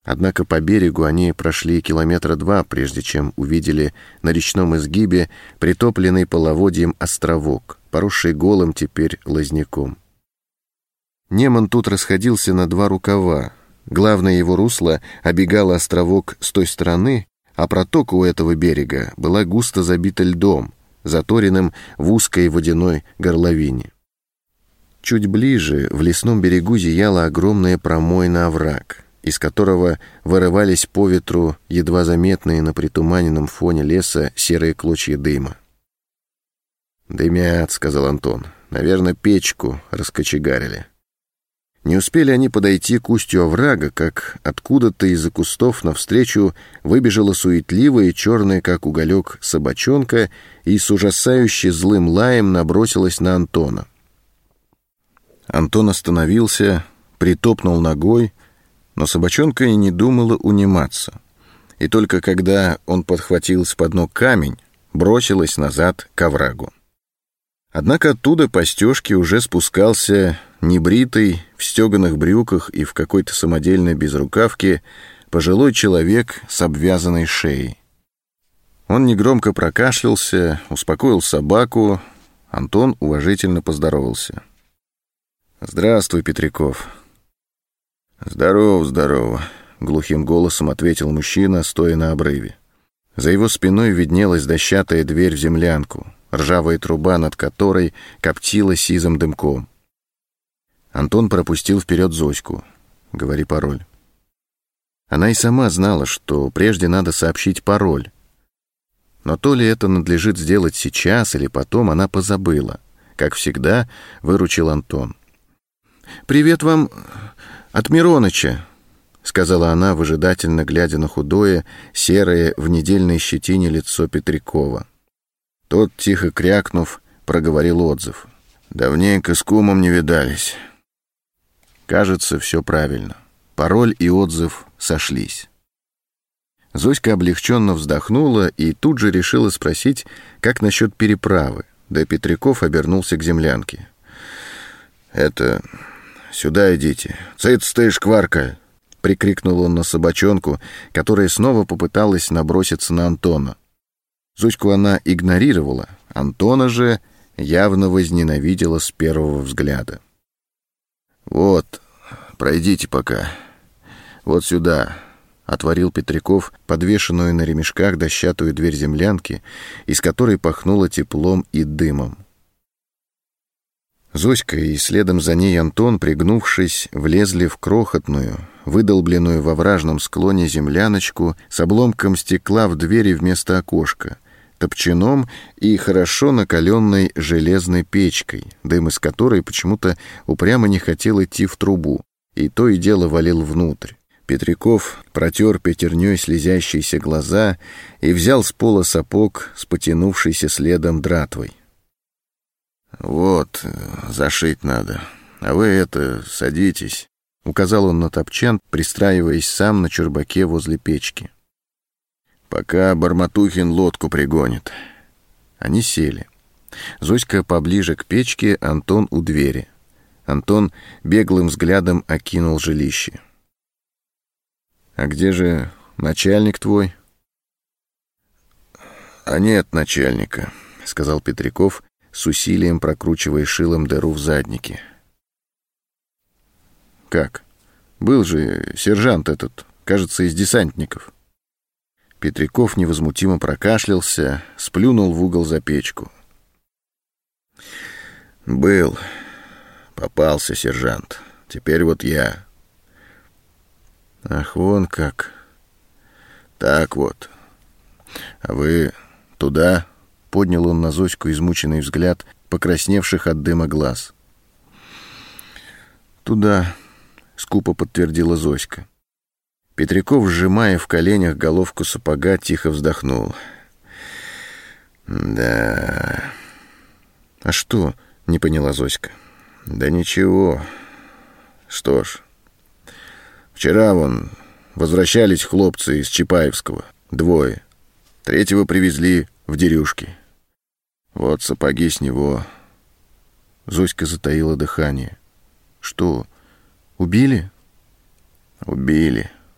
Однако по берегу они прошли 2 километра, прежде чем увидели на речном изгибе притопленный половодьем островок, поросший голым теперь лозняком. Неман тут расходился на 2 рукава. Главное его русло обегало островок с той стороны, а протока у этого берега была густо забита льдом, заторенным в узкой водяной горловине. Чуть ближе в лесном берегу зияла огромная промойна овраг, из которого вырывались по ветру едва заметные на притуманенном фоне леса серые клочья дыма. «Дымят», — сказал Антон, — «наверное, печку раскочегарили». Не успели они подойти к устью оврага, как откуда-то из-за кустов навстречу выбежала суетливая, черная, как уголек, собачонка и с ужасающе злым лаем набросилась на Антона. Антон остановился, притопнул ногой, но собачонка и не думала униматься. И только когда он подхватил с-под ног камень, бросилась назад к оврагу. Однако оттуда по стежке уже спускался небритый, в стеганых брюках и в какой-то самодельной безрукавке пожилой человек с обвязанной шеей. Он негромко прокашлялся, успокоил собаку. Антон уважительно поздоровался. «Здравствуй, Петряков». «Здорово, здорово», — глухим голосом ответил мужчина, стоя на обрыве. За его спиной виднелась дощатая дверь в землянку, ржавая труба над которой коптила сизым дымком. Антон пропустил вперед Зоську. «Говори пароль». Она и сама знала, что прежде надо сообщить пароль. Но то ли это надлежит сделать сейчас или потом, она позабыла. Как всегда, выручил Антон. «Привет вам от Мироныча», — сказала она, выжидательно глядя на худое, серое в недельной щетине лицо Петрякова. Тот, тихо крякнув, проговорил отзыв. «Давненько с кумом не видались». Кажется, все правильно. Пароль и отзыв сошлись. Зоська облегченно вздохнула и тут же решила спросить, как насчет переправы, да Петряков обернулся к землянке. «Это... сюда идите. Цыц ты, шкварка!» — прикрикнул он на собачонку, которая снова попыталась наброситься на Антона. Зоську она игнорировала, Антона же явно возненавидела с первого взгляда. «Вот, пройдите пока. Вот сюда», — отворил Петряков подвешенную на ремешках дощатую дверь землянки, из которой пахнуло теплом и дымом. Зоська и следом за ней Антон, пригнувшись, влезли в крохотную, выдолбленную во вражном склоне земляночку с обломком стекла в двери вместо окошка, топчаном и хорошо накаленной железной печкой, дым из которой почему-то упрямо не хотел идти в трубу, и то и дело валил внутрь. Петряков протер пятерней слезящиеся глаза и взял с пола сапог с потянувшейся следом дратвой. «Вот, зашить надо. А вы садитесь», — указал он на топчан, пристраиваясь сам на чурбаке возле печки. «Пока Барматухин лодку пригонит». Они сели. Зоська поближе к печке, Антон у двери. Антон беглым взглядом окинул жилище. «А где же начальник твой?» «А нет начальника», — сказал Петряков, с усилием прокручивая шилом дыру в заднике. «Как? Был же сержант этот, кажется, из десантников». Петряков невозмутимо прокашлялся, сплюнул в угол за печку. «Был. Попался сержант. Теперь вот я». «Ах, вон как». «Так вот. А вы туда?» — поднял он на Зоську измученный взгляд, покрасневших от дыма глаз. «Туда», — скупо подтвердила Зоська. Петряков, сжимая в коленях головку сапога, тихо вздохнул. «Да...» «А что?» — не поняла Зоська. «Да ничего. Что ж, вчера вон возвращались хлопцы из Чапаевского, 2. 3-го привезли в дерюшки. Вот сапоги с него». Зоська затаила дыхание. «Что, убили?» «Убили.